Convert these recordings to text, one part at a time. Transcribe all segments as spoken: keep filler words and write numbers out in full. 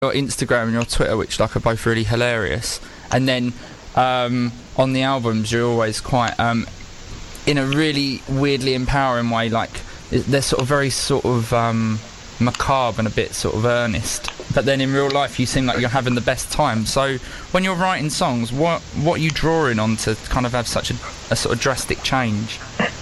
your Instagram and your Twitter, which like are both really hilarious, and then um, on the albums you're always quite um, in a really weirdly empowering way. Like they're sort of very sort of um, macabre and a bit sort of earnest, but then in real life you seem like you're having the best time. So when you're writing songs, what what are you drawing on to kind of have such a, a sort of drastic change?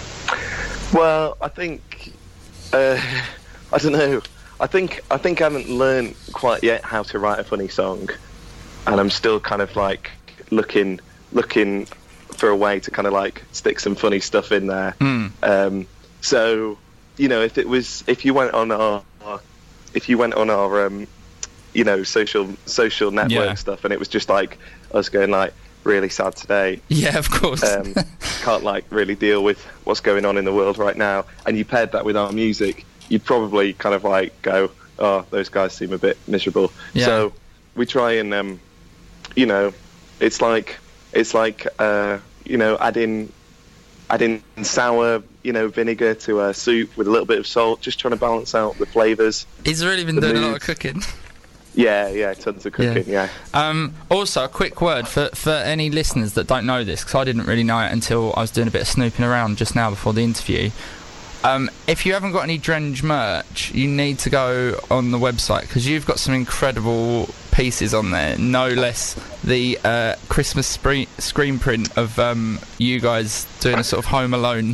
Well, I think uh, I don't know. I think I think I haven't learned quite yet how to write a funny song, and I'm still kind of like looking looking for a way to kind of like stick some funny stuff in there. Mm. Um, so you know, if it was if you went on our if you went on our um, you know social social network yeah. stuff, and it was just like us going like really sad today. Yeah, of course. um, can't like really deal with what's going on in the world right now, and you paired that with our music, you'd probably kind of like go, oh, those guys seem a bit miserable. Yeah. So we try and, um, you know, it's like it's like uh, you know, adding adding sour, you know, vinegar to a soup with a little bit of salt, just trying to balance out the flavours. He's really been doing mood. a lot of cooking. Yeah, yeah, tons of cooking, yeah. yeah. Um, also, a quick word for, for any listeners that don't know this, because I didn't really know it until I was doing a bit of snooping around just now before the interview. Um, if you haven't got any Drenge merch, you need to go on the website, because you've got some incredible pieces on there. No less the uh, Christmas spree- screen print of um, you guys doing a sort of Home Alone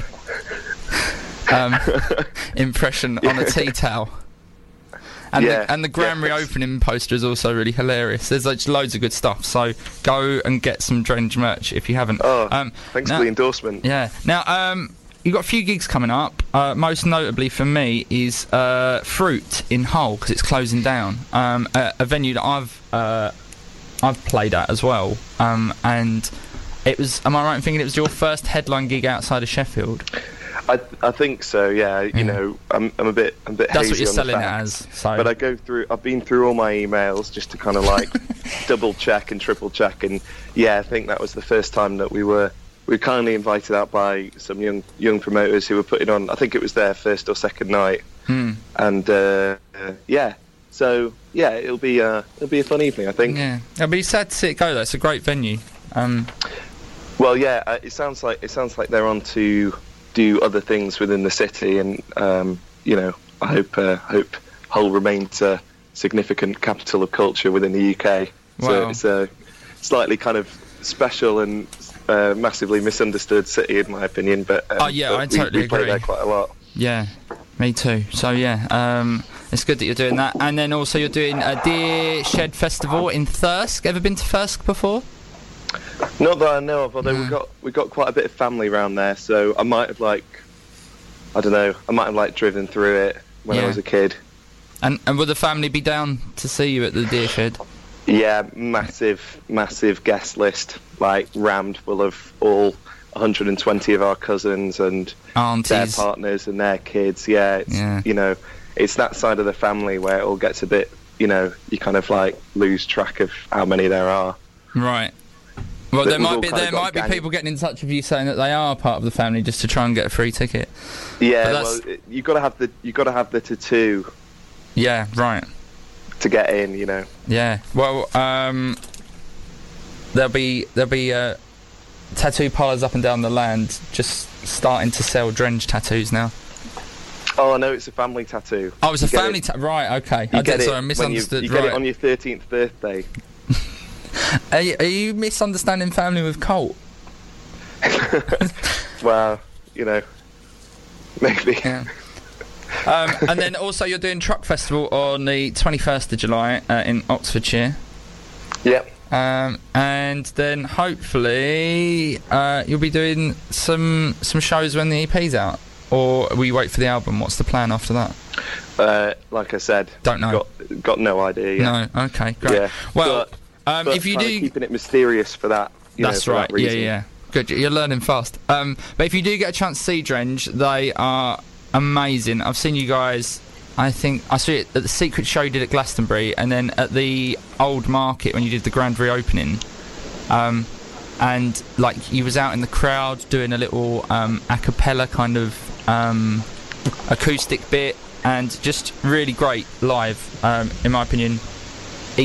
um, impression on a tea towel. And, yeah. the, and the grand yeah, reopening poster is also really hilarious. There's like loads of good stuff, so go and get some Drenge merch if you haven't. Oh, um, thanks now, for the endorsement. Yeah. Now, um, you've got a few gigs coming up. Uh, most notably for me is uh, Fruit in Hull, because it's closing down. Um, a, a venue that I've uh, I've played at as well. Um, and it was. Am I right in thinking it was your first headline gig outside of Sheffield? I I think so. Yeah. You yeah. know, I'm I'm a bit I'm a bit. That's hazy what you're on selling the it facts, as. So. But I go through. I've been through all my emails just to kind of like double check and triple check, and yeah, I think that was the first time that we were. We were kindly invited out by some young young promoters who were putting on, I think it was their first or second night, hmm. and uh, uh, yeah, so yeah, it'll be uh, it'll be a fun evening, I think. Yeah, I'll be sad to see it go though. It's a great venue. Um, well, yeah, uh, it sounds like it sounds like they're on to do other things within the city, and um, you know, I hope uh, hope Hull remains a significant capital of culture within the U K. Wow. So it's a slightly kind of special and Uh, massively misunderstood city in my opinion, but um, oh yeah, but I totally we, we play agree. there quite a lot. Yeah, me too. So yeah, um, it's good that you're doing that, and then also you're doing a Deer Shed Festival in Thirsk. Ever been to Thirsk before? Not that I know of, although no. we got we got quite a bit of family around there, so I might have like, I don't know, I might have like driven through it when yeah. I was a kid. And and will the family be down to see you at the Deer Shed? Yeah, massive, massive guest list, like rammed full of all one hundred twenty of our cousins and aunties, their partners and their kids. Yeah, it's, yeah, you know, it's that side of the family where it all gets a bit, you know, you kind of like lose track of how many there are. Right. Well, but there might be there got might be gang. people getting in touch with you saying that they are part of the family just to try and get a free ticket. Yeah, well, you got to have the you got to have the tattoo. Yeah, right. To get in, you know. Yeah. Well, um, there'll be there'll be uh, tattoo parlours up and down the land just starting to sell Drenge tattoos now. Oh no, it's a family tattoo. Oh, it's you a family tattoo. Right. Okay. You I get did. it Sorry, I misunderstood. You, you right. get it on your thirteenth birthday. are, you, are you misunderstanding family with Colt? Well, you know, maybe. Yeah. um, and then also you're doing Truck Festival on the twenty-first of July uh, in Oxfordshire. Yep. Um, and then hopefully uh, you'll be doing some some shows when the E P's out, or we wait for the album. What's the plan after that? Uh, like I said, don't know. Got, got no idea. Yet. No. Okay. Great. Yeah. Well, but, um, but if you kind do, of keeping it mysterious for that. You that's know, for right. That yeah. reason. Yeah. Good. You're learning fast. Um, but if you do get a chance to see Drenge, they are amazing. I've seen you guys. I think I saw it at the Secret show you did at Glastonbury, and then at the Old Market when you did the grand reopening. Um, and like you was out in the crowd doing a little um, a cappella kind of um, acoustic bit, and just really great live, um, in my opinion.